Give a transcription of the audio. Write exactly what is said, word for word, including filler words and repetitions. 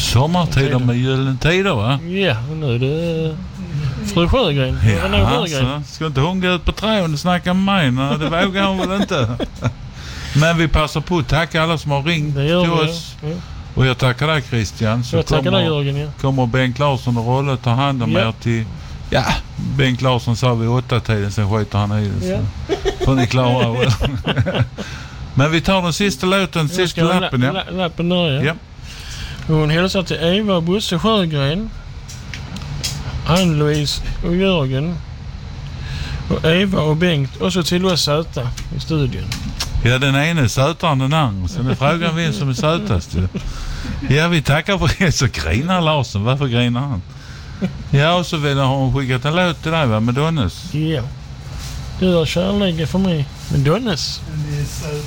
Sommartider med julen tider, va? Ja, nu är det fru Sjögren. Ja, alltså, ska inte hon gå ut på träden och snacka med mig? Nej, det vågar hon väl inte. Men vi passar på att tacka alla som har ringt till oss. Ja. Ja. Och jag tackar dig, Christian. Så jag tackar kommer, dig, Jörgen. Ja. Kommer Bengt Larsson och Rolle ta hand om ja. er till... Ja, Bengt Larsson sa vid åtta tiden, sen skiter han i det. Så. Ja. Får ni klara er. Men vi tar den sista låten, sista lappen. Ja. La- lappen där, ja. ja. Hon hälsar till Eva och Bosse Sjögren, Ann-Louise och Jörgen, och Eva och Bengt, och så till oss söta i studion. Ja, den ena är sötare än den andra. Så nu frågar vem som är sötast. Ja, vi tackar för det. Så grinar Larsson. Varför grinar han? Ja, och så vill hon skickat en låt till dig, va? Med Donnes. Ja. Du har kärlek för mig. Med Donnes. Det är söt.